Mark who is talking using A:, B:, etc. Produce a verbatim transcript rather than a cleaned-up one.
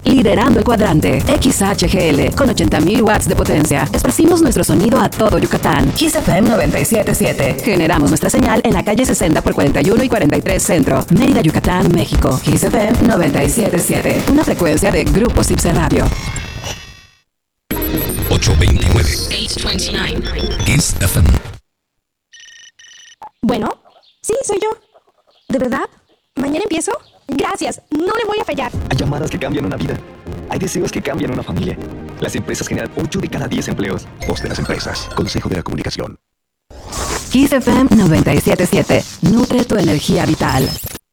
A: Liderando el cuadrante. X H G L con ochenta mil watts de potencia. Esparcimos nuestro sonido a todo Yucatán. Kiss F M noventa y siete punto siete. Generamos nuestra señal en la calle sesenta por cuarenta y uno y cuarenta y tres Centro, Mérida, Yucatán, México. Kiss F M noventa y siete punto siete. Una frecuencia de Grupo Cipse Radio.
B: ochocientos veintinueve. ochocientos veintinueve. Kiss F M.
C: Bueno, sí, soy yo. ¿De verdad? ¿Mañana empiezo? Gracias, no le voy a fallar.
D: Hay llamadas que cambian una vida. Hay deseos que cambian una familia. Las empresas generan ocho de cada diez empleos.
B: Voz de las empresas. Consejo de la Comunicación.
A: Kiss F M noventa y siete punto siete. Nutre tu energía vital.